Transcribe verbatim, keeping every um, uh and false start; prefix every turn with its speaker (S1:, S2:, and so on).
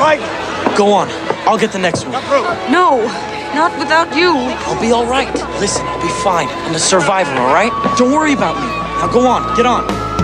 S1: right?
S2: Go on. I'll get the next one.
S3: No, not without you.
S2: I'll be all right. Listen, I'll be fine. I'm a survivor, all right? Don't worry about me. Now go on. Get on.